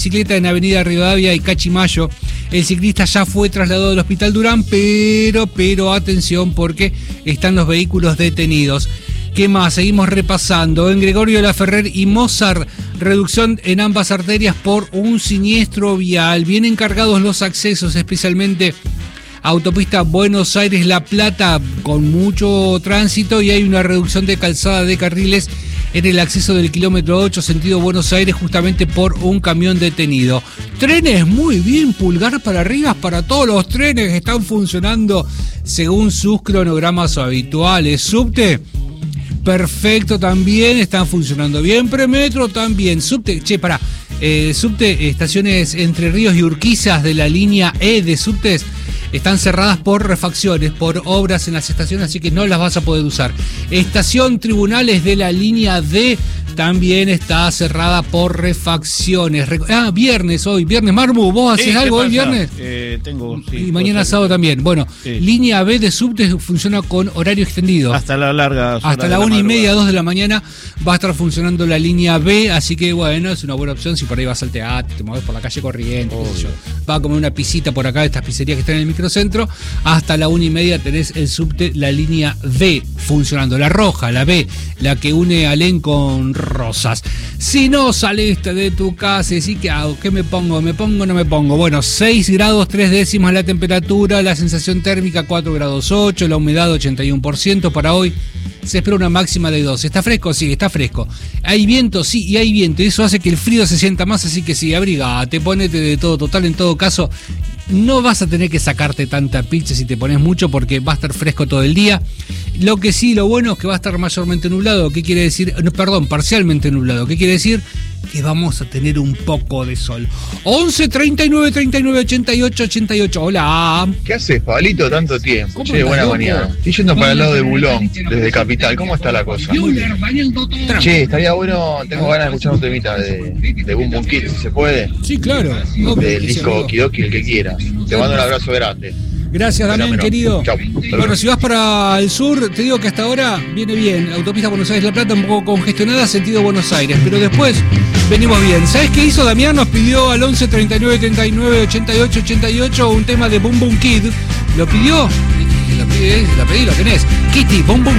bicicleta en Avenida Rivadavia y Cachimayo. El ciclista ya fue trasladado al Hospital Durán, pero atención porque están los vehículos detenidos. ¿Qué más? Seguimos repasando. En Gregorio Laferrer y Mozart, reducción en ambas arterias por un siniestro vial. Vienen cargados los accesos, especialmente autopista Buenos Aires-La Plata, con mucho tránsito, y hay una reducción de calzada de carriles en el acceso del kilómetro 8, sentido Buenos Aires, justamente por un camión detenido. Trenes, muy bien, pulgar para arriba para todos los trenes que están funcionando según sus cronogramas habituales. Subte, perfecto, también están funcionando bien. Premetro también. Subte, subte, estaciones Entre Ríos y Urquizas de la línea E de subtes están cerradas por refacciones, por obras en las estaciones, así que no las vas a poder usar. Estación Tribunales de la línea D también está cerrada por refacciones. Viernes hoy, viernes. Marmu, ¿vos haces algo hoy viernes? Tengo, sí. Y mañana sábado también. Bueno, sí. Línea B de subte funciona con horario extendido. Hasta la larga. Hasta la 1:30, 2 de la mañana va a estar funcionando la línea B, así que bueno, es una buena opción si por ahí vas al teatro, te mueves por la calle Corrientes, qué sé yo. Va a comer una pisita por acá de estas pizzerías que están en el microcentro. Hasta la 1:30 tenés el subte, la línea B funcionando. La roja, la B, la que une Alén con Rosas. Si no saliste de tu casa y decís, ¿qué hago? ¿Qué me pongo? ¿Me pongo o no me pongo? Bueno, 6 grados 3 décimas la temperatura, la sensación térmica 4 grados 8, la humedad 81%. Para hoy se espera una máxima de 2. ¿Está fresco? Sí, está fresco. ¿Hay viento? Sí, y hay viento. Y eso hace que el frío se sienta más, así que sí, abrigate, ponete de todo. Total, en todo caso, no vas a tener que sacarte tanta pizza si te pones mucho, porque va a estar fresco todo el día. Lo que sí, lo bueno es que va a estar mayormente nublado. ¿Qué quiere decir? Parcialmente nublado. ¿Qué quiere decir? Que vamos a tener un poco de sol. 11 39 39 88 88. Hola. ¿Qué haces, Pablito, tanto tiempo? Che, buena mañana. Estoy yendo para el lado de Bulón, desde Capital. ¿Cómo está la cosa? Che, estaría bueno, tengo ganas de escuchar un temita de Boom Boom Kid, si se puede. Sí, claro. Del disco Kidoki, el que quiera. Te mando un abrazo grande. Gracias, Damián, querido. Chau. Bueno, si vas para el sur, te digo que hasta ahora viene bien. Autopista Buenos Aires-La Plata un poco congestionada, sentido Buenos Aires. Pero después venimos bien. ¿Sabes qué hizo Damián? Nos pidió al 11 39 39 88 88 un tema de Boom Boom Kid. ¿Lo pidió? La pedí, lo tenés. Kitty, Boom Boom